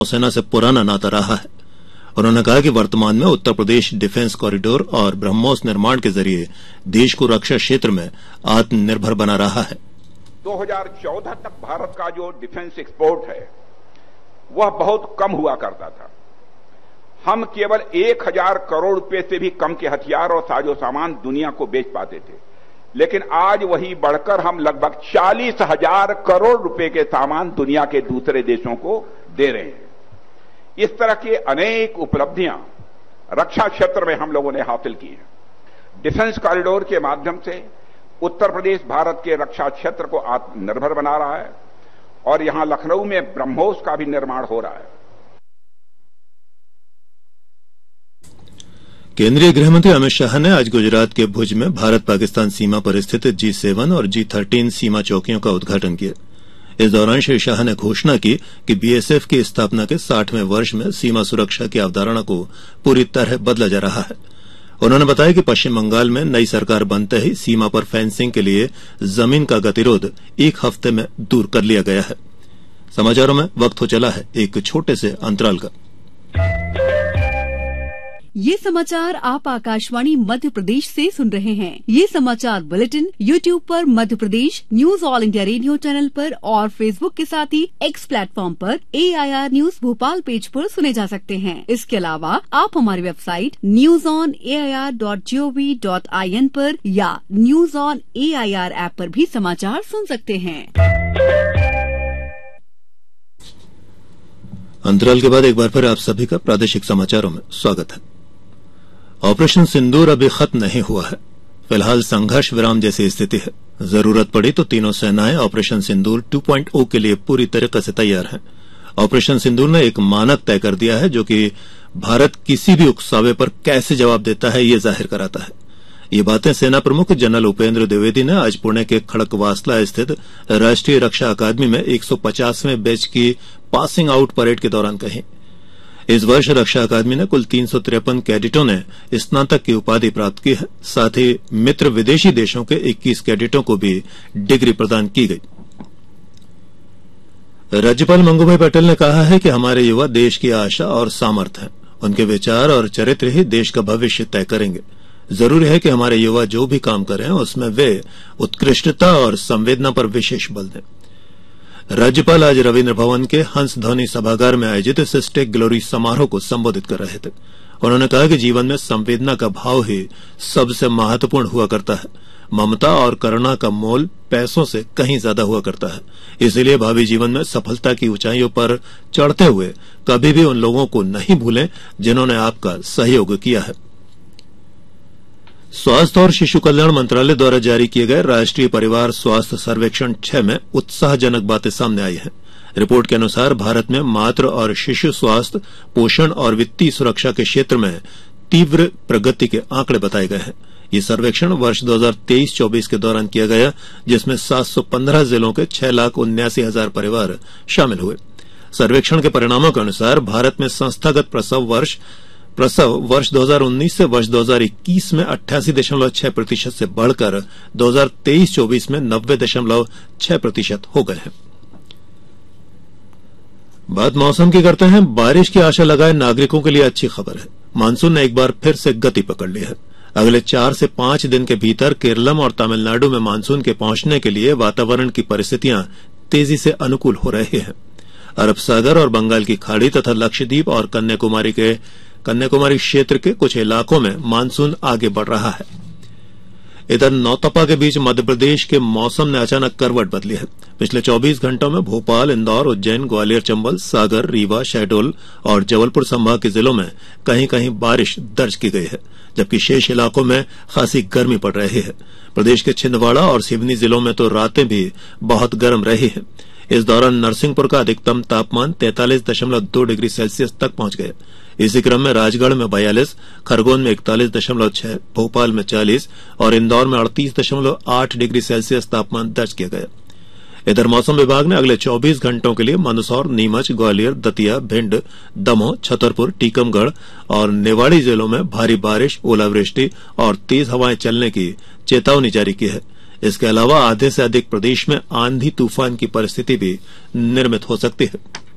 नौसेना से पुराना नाता रहा है। उन्होंने कहा कि वर्तमान में उत्तर प्रदेश डिफेंस कॉरिडोर और ब्रह्मोस निर्माण के जरिए देश को रक्षा क्षेत्र में आत्मनिर्भर बना रहा है। 2014 तक भारत का जो डिफेंस एक्सपोर्ट है वह बहुत कम हुआ करता था। हम केवल 1000 करोड़ रुपए से भी कम के हथियार और साजो सामान दुनिया को बेच पाते थे, लेकिन आज वही बढ़कर हम लगभग 40,000 करोड़ रुपए के सामान दुनिया के दूसरे देशों को दे रहे हैं। इस तरह की अनेक उपलब्धियां रक्षा क्षेत्र में हम लोगों ने हासिल की हैं। डिफेंस कॉरिडोर के माध्यम से उत्तर प्रदेश भारत के रक्षा क्षेत्र को आत्मनिर्भर बना रहा है और यहां लखनऊ में ब्रह्मोस का भी निर्माण हो रहा है। केंद्रीय गृहमंत्री अमित शाह ने आज गुजरात के भुज में भारत पाकिस्तान सीमा पर स्थित G7 और G13 सीमा चौकियों का उद्घाटन किया। इस दौरान श्री शाह ने घोषणा की कि BSF की स्थापना के 60वें वर्ष में सीमा सुरक्षा की अवधारणा को पूरी तरह बदला जा रहा है। उन्होंने बताया कि पश्चिम बंगाल में नई सरकार बनते ही सीमा पर फेंसिंग के लिए जमीन का गतिरोध 1 हफ्ते में दूर कर लिया गया है। समाचारों में वक्त हो चला है एक छोटे से अंतराल का। ये समाचार आप आकाशवाणी मध्य प्रदेश से सुन रहे हैं। ये समाचार बुलेटिन YouTube पर Madhya Pradesh news all India radio channel पर और Facebook के साथ ही X प्लेटफॉर्म पर AIR न्यूज भोपाल पेज पर सुने जा सकते हैं। इसके अलावा आप हमारी वेबसाइट newsonair.gov.in पर या न्यूज ऑन AIR ऐप पर भी समाचार सुन सकते हैं। अंतराल के बाद एक बार फिर आप सभी का प्रादेशिक समाचारों में स्वागत है। ऑपरेशन सिंदूर अभी खत्म नहीं हुआ है। फिलहाल संघर्ष विराम जैसी स्थिति है। जरूरत पड़ी तो तीनों सेनाएं ऑपरेशन सिंदूर 2.0 के लिए पूरी तरीके से तैयार हैं। ऑपरेशन सिंदूर ने एक मानक तय कर दिया है जो कि भारत किसी भी उकसावे पर कैसे जवाब देता है ये जाहिर कराता है। ये बातें सेना प्रमुख जनरल उपेंद्र द्विवेदी ने आज पुणे के खड़कवासला स्थित राष्ट्रीय रक्षा अकादमी में 150वें बैच की पासिंग आउट परेड के दौरान कही। इस वर्ष रक्षा अकादमी ने कुल 353 कैडेटों ने स्नातक की उपाधि प्राप्त की है। साथ ही मित्र विदेशी देशों के 21 कैडेटों को भी डिग्री प्रदान की गई। राज्यपाल मंगूभाई पटेल ने कहा है कि हमारे युवा देश की आशा और सामर्थ्य हैं। उनके विचार और चरित्र ही देश का भविष्य तय करेंगे। जरूरी है कि हमारे युवा जो भी काम करें उसमें वे उत्कृष्टता और संवेदना पर विशेष बल दें। राज्यपाल आज रविन्द्र भवन के हंस ध्वनि सभागार में आयोजित सिस्टेक ग्लोरी समारोह को संबोधित कर रहे थे। उन्होंने कहा कि जीवन में संवेदना का भाव ही सबसे महत्वपूर्ण हुआ करता है। ममता और करुणा का मोल पैसों से कहीं ज्यादा हुआ करता है। इसलिए भावी जीवन में सफलता की ऊंचाइयों पर चढ़ते हुए कभी भी उन लोगों को नहीं भूलें जिन्होंने आपका सहयोग किया है। स्वास्थ्य और शिशु कल्याण मंत्रालय द्वारा जारी किए गए राष्ट्रीय परिवार स्वास्थ्य सर्वेक्षण 6 में उत्साहजनक बातें सामने आई हैं। रिपोर्ट के अनुसार भारत में मातृ और शिशु स्वास्थ्य, पोषण और वित्तीय सुरक्षा के क्षेत्र में तीव्र प्रगति के आंकड़े बताए गए हैं। ये सर्वेक्षण वर्ष 2023-24 के दौरान किया गया, जिसमें 715 जिलों के 6,79,000 परिवार शामिल हुए। सर्वेक्षण के परिणामों के अनुसार भारत में संस्थागत प्रसव वर्ष 2019 से वर्ष 2021 में 88.6% से बढ़कर 2023-24 में 90.6% हो गए हैं। बात मौसम की करते हैं। बारिश की आशा लगाए नागरिकों के लिए अच्छी खबर है। मानसून ने एक बार फिर से गति पकड़ ली है। अगले 4 से 5 दिन के भीतर केरलम और तमिलनाडु में मानसून के पहुंचने के लिए वातावरण की परिस्थितियां तेजी से अनुकूल हो रही हैं। अरब सागर और बंगाल की खाड़ी तथा लक्षद्वीप और कन्याकुमारी क्षेत्र के कुछ इलाकों में मानसून आगे बढ़ रहा है। इधर नौतपा के बीच मध्यप्रदेश के मौसम ने अचानक करवट बदली है। पिछले 24 घंटों में भोपाल, इंदौर, उज्जैन, ग्वालियर, चंबल, सागर, रीवा, शहडोल और जबलपुर संभाग के जिलों में कहीं कहीं बारिश दर्ज की गई है, जबकि शेष इलाकों में खासी गर्मी पड़ रही है। प्रदेश के छिंदवाड़ा और सिवनी जिलों में तो रातें भी बहुत गर्म रही है। इस दौरान नरसिंहपुर का अधिकतम तापमान 43.2 डिग्री सेल्सियस तक पहुंच गया। इसी क्रम में राजगढ़ में 42, खरगोन में 41.6, भोपाल में 40 और इंदौर में 38.8 डिग्री सेल्सियस तापमान दर्ज किया गया। इधर मौसम विभाग ने अगले 24 घंटों के लिए मंदसौर, नीमच, ग्वालियर, दतिया, भिंड, दमोह, छतरपुर, टीकमगढ़ और निवाड़ी जिलों में भारी बारिश, ओलावृष्टि और तेज हवाएं चलने की चेतावनी जारी की है। इसके अलावा आधे से अधिक प्रदेश में आंधी तूफान की परिस्थिति भी निर्मित हो सकती है।